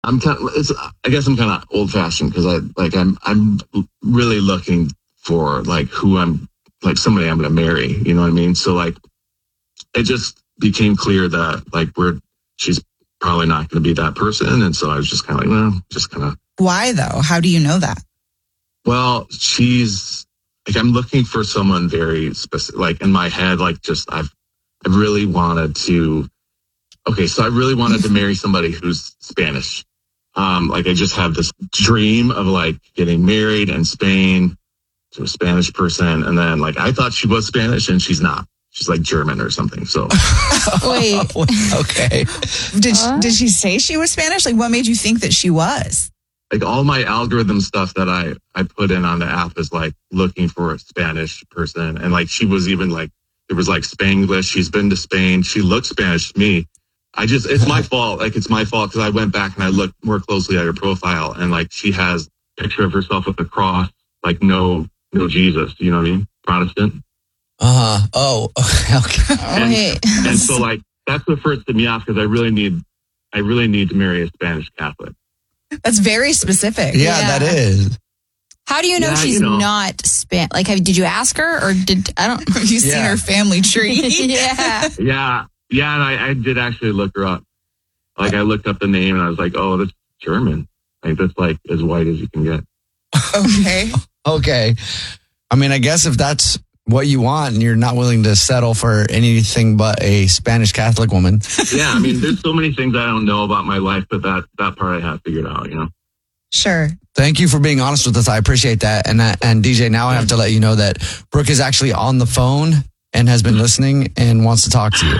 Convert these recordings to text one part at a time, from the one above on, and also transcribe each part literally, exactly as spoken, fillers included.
I'm kind of, it's, I guess I'm kind of old fashioned because I like, I'm, I'm really looking for like who I'm like somebody I'm going to marry. You know what I mean? So like, it just became clear that like we're, she's probably not going to be that person. And so I was just kind of like, well, just kind of. Why though? How do you know that? Well, she's like, I'm looking for someone very specific, like in my head, like just, I've, I've really wanted to, okay, so I really wanted to marry somebody who's Spanish. Um, like I just have this dream of like getting married in Spain to a Spanish person. And then like, I thought she was Spanish and she's not. She's like German or something. So wait, okay. Did she, did she say she was Spanish? Like, what made you think that she was? Like all my algorithm stuff that I I put in on the app is like looking for a Spanish person, and like she was even like there was like Spanglish. She's been to Spain. She looks Spanish to me. I just it's my fault. Like it's my fault because I went back and I looked more closely at her profile, and like she has a picture of herself with a cross, like no no Jesus. You know what I mean? Protestant. Uh huh. Oh, okay. And, and so like that's what first threw me off because I really need I really need to marry a Spanish Catholic. That's very specific. Yeah, Yeah. that is. How do you know Yeah, she's you know. not Span? Like, have, did you ask her or did I don't? Have you seen Yeah. her family tree? yeah. Yeah, yeah, and I, I did actually look her up. Like I looked up the name and I was like, oh, that's German. Like that's like as white as you can get. Okay. Okay. I mean, I guess if that's what you want and you're not willing to settle for anything but a Spanish Catholic woman. Yeah, I mean, there's so many things I don't know about my life, but that that part I have figured out. You know. Sure. Thank you for being honest with us. I appreciate that. And uh, and D J, now I have to let you know that Brooke is actually on the phone and has been listening and wants to talk to you.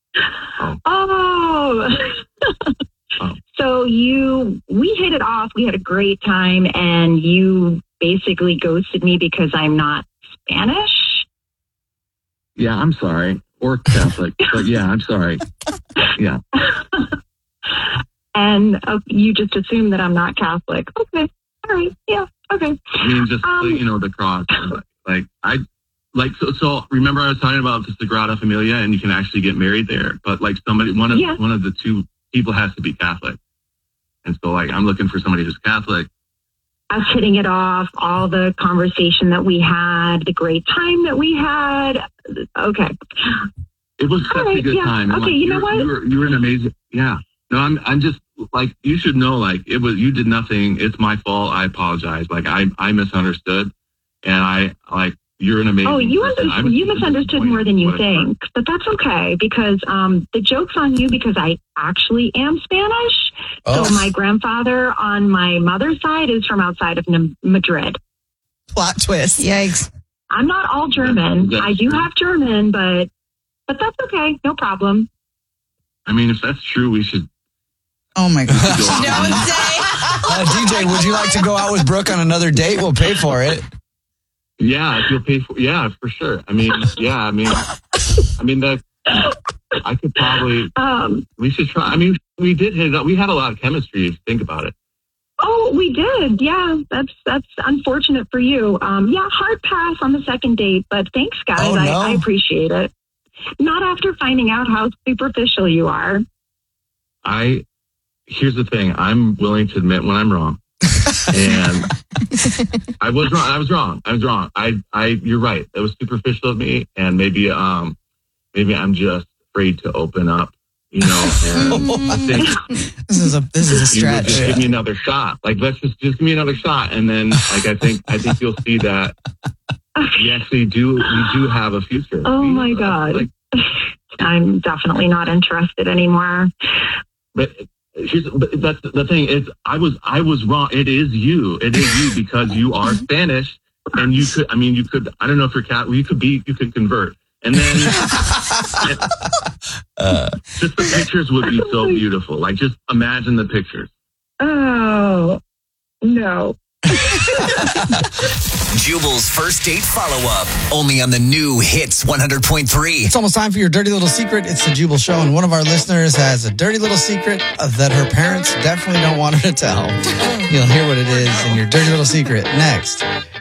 Oh. Oh. So you, we hit it off. We had a great time, and you basically ghosted me because I'm not Spanish. Yeah, I'm sorry. Or Catholic, but yeah, I'm sorry. Yeah. And uh, you just assume that I'm not Catholic. Okay. All right. Yeah. Okay. I mean, just Um, you know, the cross. Like I, like so. So remember, I was talking about the Sagrada Familia, and you can actually get married there. But like somebody, one of Yeah. one of the two people has to be Catholic, and so like I'm looking for somebody who's Catholic. Us hitting it off, all the conversation that we had, the great time that we had. Okay. It was such All right, a good yeah. time. And, Okay, like, you know you're- what? You were, you were an amazing. Yeah. No, I'm. I'm just like you should know. Like it was. You did nothing. It's my fault. I apologize. Like I. I misunderstood, and I like. You're an amazing. Oh, you person. under- I was you just misunderstood disappointed more than you what I heard. think, but that's okay because um, the joke's on you because I actually am Spanish. Oh. So my grandfather on my mother's side is from outside of N- Madrid. Plot twist. Yikes. I'm not all German. That's I do true. have German, but but that's okay. No problem. I mean, if that's true, we should. Oh my Go gosh. out. Don't say. Uh, D J, would you like to go out with Brooke on another date? We'll pay for it. Yeah, if you'll pay for. Yeah, for sure. I mean, yeah. I mean, I mean that. I could probably. Um, We should try. I mean, we did hit it up. We had a lot of chemistry. If you think about it. oh, we did. Yeah, that's that's unfortunate for you. Um, yeah, hard pass on the second date, but thanks, guys. Oh, I, no. I appreciate it. Not after finding out how superficial you are. I. Here's the thing. I'm willing to admit when I'm wrong. And I was wrong. I was wrong. I was wrong. I, I, you're right. It was superficial of me, and maybe, um, maybe I'm just afraid to open up. You know, and I think This is a this is a you would stretch. just give me another shot. Like, let's just just give me another shot, and then, like, I think, I think you'll see that we actually do, we do have a future. Oh We- my God. Like, I'm definitely not interested anymore. but here's but that's the thing is I was I was wrong. It is you. It is you because you are Spanish and you could I mean you could I don't know if you're cat you could be you could convert. And then Uh, just the pictures would be so beautiful. Like just imagine the pictures. Oh, no. Jubal's first date follow-up, only on the new Hits one hundred point three. It's almost time for your dirty little secret. It's the Jubal Show, and one of our listeners has a dirty little secret that her parents definitely don't want her to tell. You'll hear what it is in your dirty little secret next,